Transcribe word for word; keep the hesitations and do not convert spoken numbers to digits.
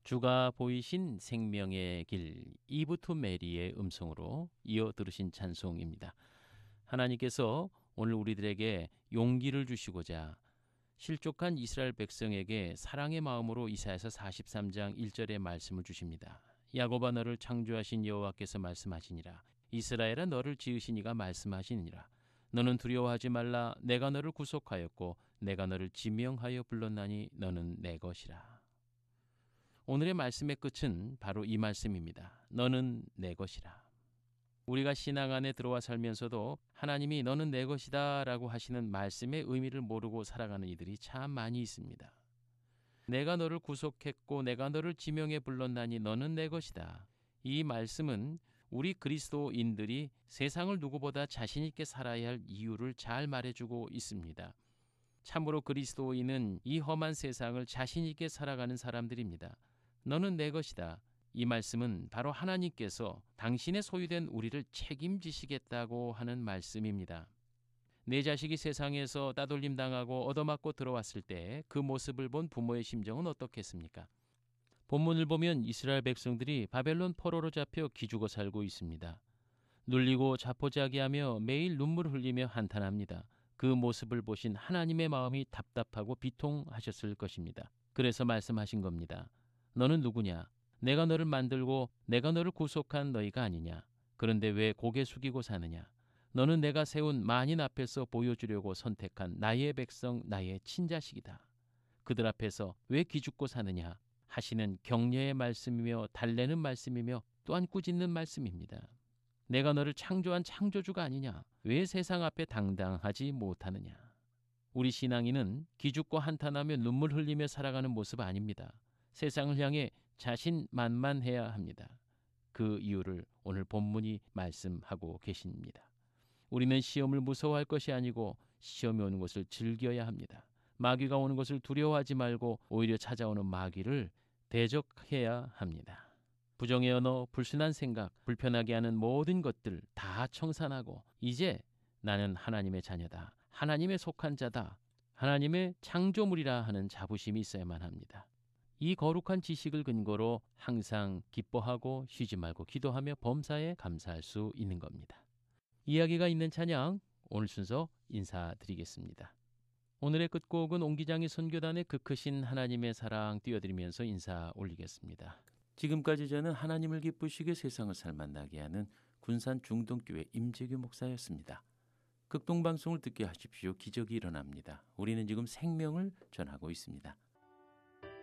주가 보이신 생명의 길 이브투 메리의 음성으로 이어 들으신 찬송입니다. 하나님께서 오늘 우리들에게 용기를 주시고자 실족한 이스라엘 백성에게 사랑의 마음으로 이사야서 사십삼 장 일 절의 말씀을 주십니다. 야곱아 너를 창조하신 여호와께서 말씀하시니라. 이스라엘아 너를 지으신 이가 말씀하시니라. 너는 두려워하지 말라. 내가 너를 구속하였고 내가 너를 지명하여 불렀나니 너는 내 것이라. 오늘의 말씀의 끝은 바로 이 말씀입니다. 너는 내 것이라. 우리가 신앙 안에 들어와 살면서도 하나님이 너는 내 것이다 라고 하시는 말씀의 의미를 모르고 살아가는 이들이 참 많이 있습니다. 내가 너를 구속했고 내가 너를 지명해 불렀나니 너는 내 것이다. 이 말씀은 우리 그리스도인들이 세상을 누구보다 자신 있게 살아야 할 이유를 잘 말해주고 있습니다. 참으로 그리스도인은 이 험한 세상을 자신 있게 살아가는 사람들입니다. 너는 내 것이다. 이 말씀은 바로 하나님께서 당신의 소유된 우리를 책임지시겠다고 하는 말씀입니다. 내 자식이 세상에서 따돌림 당하고 얻어맞고 들어왔을 때 그 모습을 본 부모의 심정은 어떻겠습니까? 본문을 보면 이스라엘 백성들이 바벨론 포로로 잡혀 기죽어 살고 있습니다. 눌리고 자포자기하며 매일 눈물 흘리며 한탄합니다. 그 모습을 보신 하나님의 마음이 답답하고 비통하셨을 것입니다. 그래서 말씀하신 겁니다. 너는 누구냐? 내가 너를 만들고 내가 너를 구속한 너희가 아니냐? 그런데 왜 고개 숙이고 사느냐? 너는 내가 세운 만인 앞에서 보여주려고 선택한 나의 백성, 나의 친자식이다. 그들 앞에서 왜 기죽고 사느냐? 하시는 격려의 말씀이며 달래는 말씀이며 또한 꾸짖는 말씀입니다. 내가 너를 창조한 창조주가 아니냐? 왜 세상 앞에 당당하지 못하느냐? 우리 신앙인은 기죽고 한탄하며 눈물 흘리며 살아가는 모습 아닙니다. 세상을 향해 자신만만해야 합니다. 그 이유를 오늘 본문이 말씀하고 계십니다. 우리는 시험을 무서워할 것이 아니고 시험이 오는 것을 즐겨야 합니다. 마귀가 오는 것을 두려워하지 말고 오히려 찾아오는 마귀를 대적해야 합니다. 부정의 언어, 불순한 생각, 불편하게 하는 모든 것들 다 청산하고 이제 나는 하나님의 자녀다. 하나님의 속한 자다. 하나님의 창조물이라 하는 자부심이 있어야만 합니다. 이 거룩한 지식을 근거로 항상 기뻐하고 쉬지 말고 기도하며 범사에 감사할 수 있는 겁니다. 이야기가 있는 찬양 오늘 순서 인사드리겠습니다. 오늘의 끝곡은 옹기장의 선교단의 그 크신 하나님의 사랑 띄워드리면서 인사 올리겠습니다. 지금까지 저는 하나님을 기쁘시게 세상을 살만나게 하는 군산 중동교회 임재규 목사였습니다. 극동방송을 듣게 하십시오. 기적이 일어납니다. 우리는 지금 생명을 전하고 있습니다.